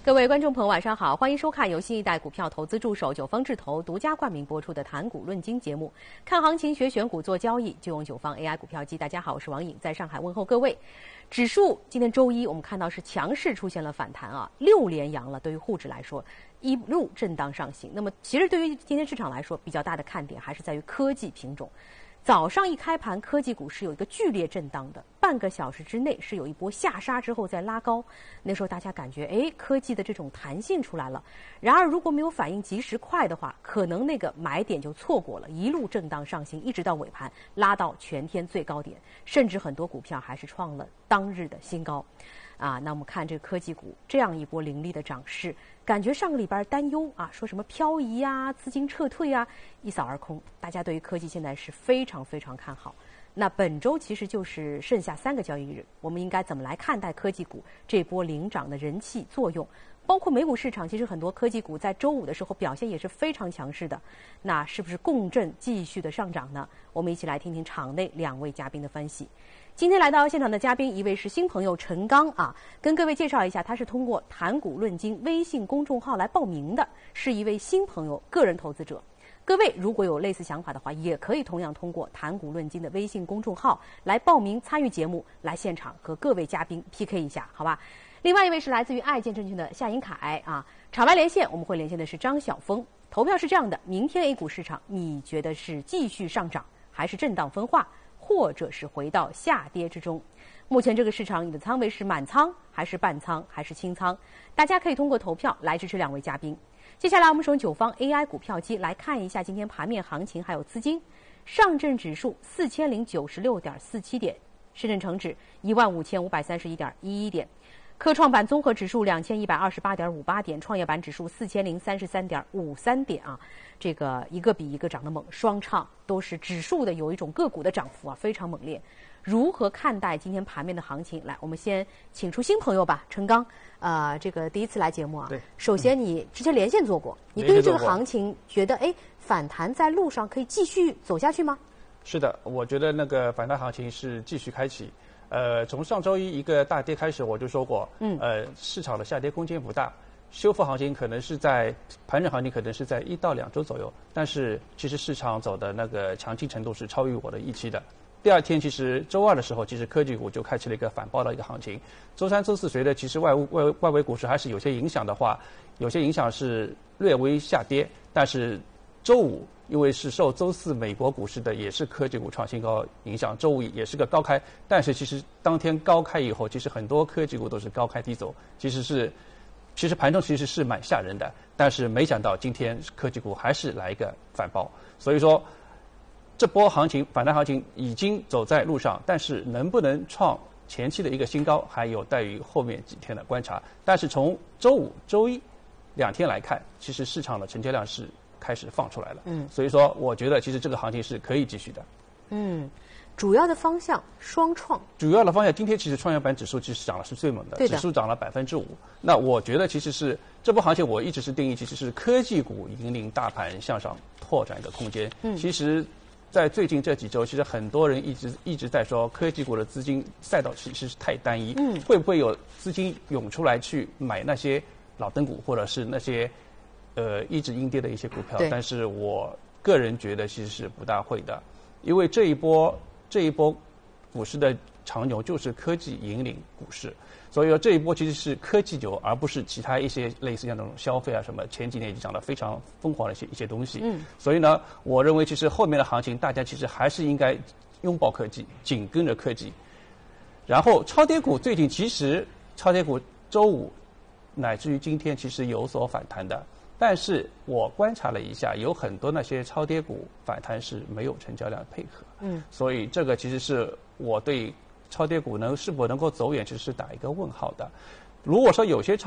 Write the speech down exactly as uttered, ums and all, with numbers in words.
各位观众朋友，晚上好，欢迎收看由新一代股票投资助手九方智投独家冠名播出的《谈股论金》节目。看行情、学选股、做交易，就用九方 A I 股票机。大家好，我是王颖，在上海问候各位。指数今天周一，我们看到是强势出现了反弹啊，六连阳了。对于沪指来说，一路震荡上行。那么，其实对于今天市场来说，比较大的看点还是在于科技品种。早上一开盘，科技股是有一个剧烈震荡的，半个小时之内是有一波下杀之后再拉高。那时候大家感觉，哎，科技的这种弹性出来了。然而，如果没有反应及时快的话，可能那个买点就错过了，一路震荡上行，一直到尾盘拉到全天最高点，甚至很多股票还是创了当日的新高。啊，那我们看这个科技股这样一波凌厉的涨势，感觉上个礼拜担忧啊，说什么漂移啊、资金撤退啊，一扫而空。大家对于科技现在是非常非常看好。那本周其实就是剩下三个交易日，我们应该怎么来看待科技股这波领涨的人气作用？包括美股市场，其实很多科技股在周五的时候表现也是非常强势的。那是不是共振继续的上涨呢？我们一起来听听场内两位嘉宾的分析。今天来到现场的嘉宾，一位是新朋友陈刚啊，跟各位介绍一下，他是通过谈股论金微信公众号来报名的，是一位新朋友，个人投资者。各位如果有类似想法的话，也可以同样通过谈股论金的微信公众号来报名参与节目，来现场和各位嘉宾 P K 一下，好吧？另外一位是来自于爱建证券的夏银凯啊，场外连线我们会连线的是张晓峰。投票是这样的，明天 A 股市场你觉得是继续上涨，还是震荡分化，或者是回到下跌之中？目前这个市场你的仓位是满仓还是半仓还是清仓？大家可以通过投票来支持两位嘉宾。接下来我们使用九方 A I 股票机来看一下今天盘面行情还有资金。上证指数四千零九十六点四七点，深圳成指一万五千五百三十一点一一点，科创板综合指数两千一百二十八点五八点，创业板指数四千零三十三点五三点啊，这个一个比一个涨得猛，双创都是指数的有一种个股的涨幅啊，非常猛烈。如何看待今天盘面的行情？来，我们先请出新朋友吧，陈刚，呃，这个第一次来节目啊。 对。 首先，你之前连线做过，你对于这个行情觉得，哎，反弹在路上可以继续走下去吗？ 是的，我觉得那个反弹行情是继续开启。呃，从上周一一个大跌开始，我就说过，嗯，呃，市场的下跌空间不大，修复行情可能是在盘整行情可能是在一到两周左右，但是其实市场走的那个强劲程度是超于我的预期的。第二天，其实周二的时候，其实科技股就开启了一个反包的一个行情。周三、周四随着其实外外外围股市还是有些影响的话，有些影响是略微下跌，但是周五因为是受周四美国股市的也是科技股创新高影响，周五也是个高开，但是其实当天高开以后，其实很多科技股都是高开低走，其实是其实盘中其实是蛮吓人的，但是没想到今天科技股还是来一个反包，所以说这波行情反弹行情已经走在路上，但是能不能创前期的一个新高，还有待于后面几天的观察。但是从周五、周一两天来看，其实市场的成交量是开始放出来了。嗯，所以说我觉得其实这个行情是可以继续的。 嗯，主要的方向双创。 主要的方向，今天其实创业板指数其实涨的是最猛的， 的指数涨了百分之五。那我觉得其实是这波行情，我一直是定义其实是科技股引领大盘向上拓展的空间。嗯，其实在最近这几周，其实很多人一直一直在说科技股的资金赛道其实是太单一，嗯，会不会有资金涌出来去买那些老灯股，或者是那些呃一直阴跌的一些股票？但是我个人觉得其实是不大会的，因为这一波这一波股市的长牛就是科技引领股市。所以说这一波其实是科技牛，而不是其他一些类似像那种消费啊什么，前几年已经涨得非常疯狂的一些一些东西。嗯，所以呢，我认为其实后面的行情，大家其实还是应该拥抱科技，紧跟着科技。然后超跌股最近其实超跌股周五乃至于今天其实有所反弹的，但是我观察了一下，有很多那些超跌股反弹是没有成交量配合。嗯，所以这个其实是我对超跌股能是否能够走远，其实是打一个问号的。如果说有些超